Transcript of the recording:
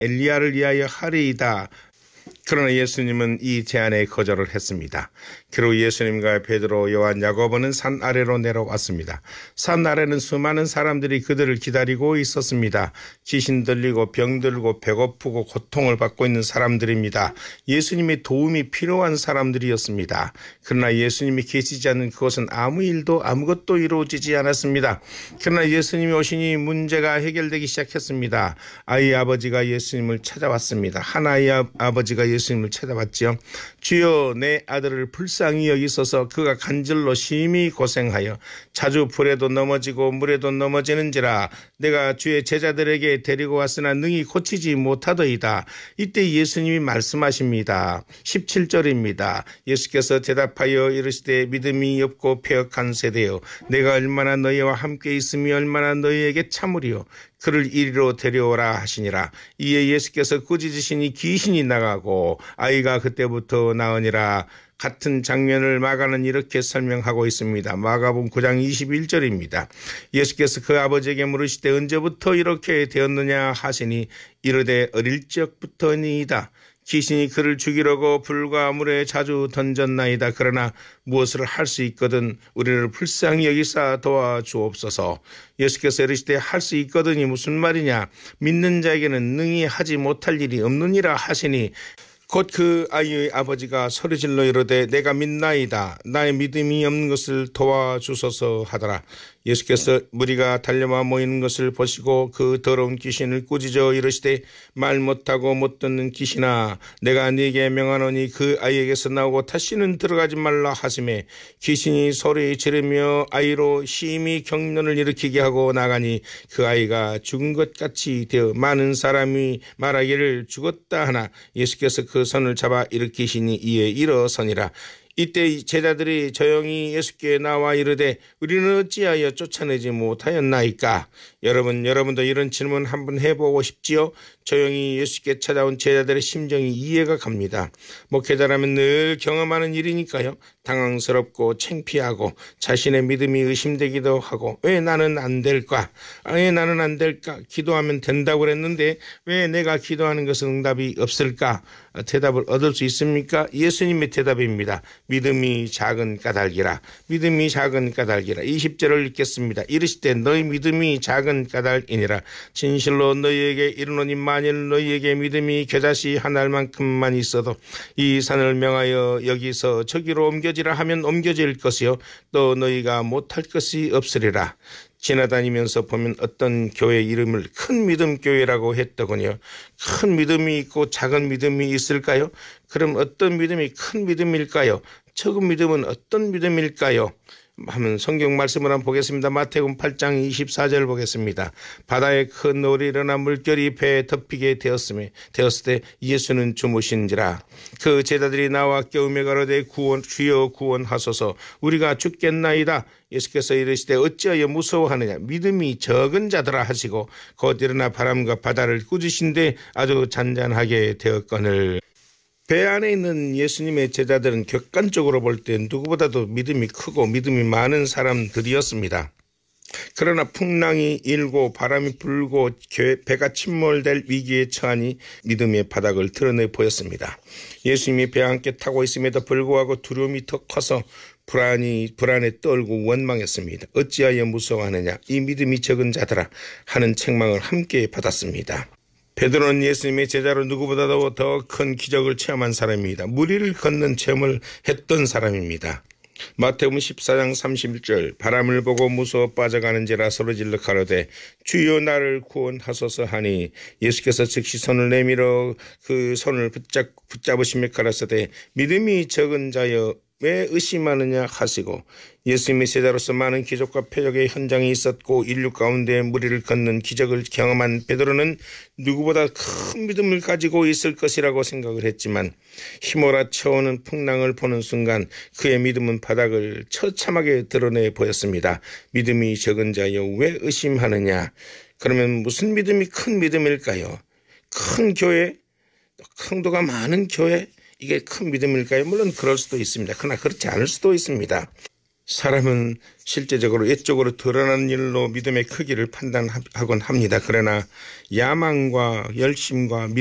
엘리야를 위하여 하리이다. 그러나 예수님은 이 제안에 거절을 했습니다. 그리고 예수님과 베드로, 요한, 야고보는 산 아래로 내려왔습니다. 산 아래는 수많은 사람들이 그들을 기다리고 있었습니다. 귀신 들리고 병들고 배고프고 고통을 받고 있는 사람들입니다. 예수님의 도움이 필요한 사람들이었습니다. 그러나 예수님이 계시지 않는 그곳은 아무 일도 아무것도 이루어지지 않았습니다. 그러나 예수님이 오시니 문제가 해결되기 시작했습니다. 아이의 아버지가 예수님을 찾아왔습니다. 하나의 아버지가 예수님을 찾아왔지요. 주여, 내 아들을 불쌍히 여기소서. 그가 간절로 심히 고생하여 자주 불에도 넘어지고 물에도 넘어지는지라. 내가 주의 제자들에게 데리고 왔으나 능히 고치지 못하더이다. 이때 예수님이 말씀하십니다. 17절입니다. 예수께서 대답하여 이르시되 믿음이 없고 패역한 세대여, 내가 얼마나 너희와 함께 있으며 얼마나 너희에게 참으리요. 그를 이리로 데려오라 하시니라. 이에 예수께서 꾸짖으시니 귀신이 나가고 아이가 그때부터 나으니라. 같은 장면을 마가는 이렇게 설명하고 있습니다. 마가복음 9장 21절입니다. 예수께서 그 아버지에게 물으시되 언제부터 이렇게 되었느냐 하시니 이르되 어릴 적부터니이다. 귀신이 그를 죽이려고 불과 물에 자주 던졌나이다. 그러나 무엇을 할 수 있거든 우리를 불쌍히 여기사 도와주옵소서. 예수께서 이르시되 할 수 있거든이 무슨 말이냐. 믿는 자에게는 능히 하지 못할 일이 없느니라 하시니 곧 그 아이의 아버지가 소리질러 이르되 내가 믿나이다. 나의 믿음이 없는 것을 도와주소서 하더라. 예수께서 무리가 달려와 모이는 것을 보시고 그 더러운 귀신을 꾸짖어 이르시되 말 못하고 못 듣는 귀신아, 내가 네게 명하노니 그 아이에게서 나오고 다시는 들어가지 말라 하시매 귀신이 소리 지르며 아이로 심히 경련을 일으키게 하고 나가니 그 아이가 죽은 것 같이 되어 많은 사람이 말하기를 죽었다 하나 예수께서 그 손을 잡아 일으키시니 이에 일어서니라. 이때 제자들이 조용히 예수께 나와 이르되 우리는 어찌하여 쫓아내지 못하였나이까? 여러분도 이런 질문 한번 해보고 싶지요? 조용히 예수께 찾아온 제자들의 심정이 이해가 갑니다. 목회자라면 늘 경험하는 일이니까요. 당황스럽고 창피하고 자신의 믿음이 의심되기도 하고 왜 나는 안 될까? 왜 나는 안 될까? 기도하면 된다고 그랬는데 왜 내가 기도하는 것은 응답이 없을까? 대답을 얻을 수 있습니까? 예수님의 대답입니다. 믿음이 작은 까닭이라. 믿음이 작은 까닭이라. 20절을 읽겠습니다. 이르시되 너희 믿음이 작은 까닭이니라. 진실로 너희에게 이르노니 만일 너희에게 믿음이 겨자씨 한 알만큼만 있어도 이 산을 명하여 여기서 저기로 옮겨지라 하면 옮겨질 것이요 또 너희가 못할 것이 없으리라. 지나다니면서 보면 어떤 교회 이름을 큰 믿음 교회라고 했더군요. 큰 믿음이 있고 작은 믿음이 있을까요? 그럼 어떤 믿음이 큰 믿음일까요? 적은 믿음은 어떤 믿음일까요? 하면 성경 말씀을 한번 보겠습니다. 마태복음 8장 24절 보겠습니다. 바다에 큰 노을이 일어나 물결이 배에 덮이게 되었을 때 예수는 주무신지라. 그 제자들이 나와 깨우며 가로되 주여 구원하소서 우리가 죽겠나이다. 예수께서 이르시되 어찌하여 무서워하느냐. 믿음이 적은 자들아 하시고 곧 일어나 바람과 바다를 꾸짖으신데 아주 잔잔하게 되었거늘. 배 안에 있는 예수님의 제자들은 객관적으로 볼 때 누구보다도 믿음이 크고 믿음이 많은 사람들이었습니다. 그러나 풍랑이 일고 바람이 불고 배가 침몰될 위기에 처하니 믿음의 바닥을 드러내 보였습니다. 예수님이 배와 함께 타고 있음에도 불구하고 두려움이 더 커서 불안에 떨고 원망했습니다. 어찌하여 무서워하느냐. 이 믿음이 적은 자들아 하는 책망을 함께 받았습니다. 베드로는 예수님의 제자로 누구보다도 더 큰 기적을 체험한 사람입니다. 무리를 걷는 체험을 했던 사람입니다. 마태복음 14장 31절 바람을 보고 무서워 빠져가는지라 소리질러 가로되 주여 나를 구원하소서 하니 예수께서 즉시 손을 내밀어 그 손을 붙잡으시며 가라사대 믿음이 적은 자여 왜 의심하느냐 하시고 예수님의 제자로서 많은 기적과 표적의 현장이 있었고 인류 가운데 무리를 걷는 기적을 경험한 베드로는 누구보다 큰 믿음을 가지고 있을 것이라고 생각을 했지만 휘몰아쳐오는 풍랑을 보는 순간 그의 믿음은 바닥을 처참하게 드러내 보였습니다. 믿음이 적은 자여 왜 의심하느냐. 그러면 무슨 믿음이 큰 믿음일까요? 큰 교회, 성도가 많은 교회, 이게 큰 믿음일까요? 물론 그럴 수도 있습니다. 그러나 그렇지 않을 수도 있습니다. 사람은 실제적으로 외적으로 드러나는 일로 믿음의 크기를 판단하곤 합니다. 그러나 야망과 열심과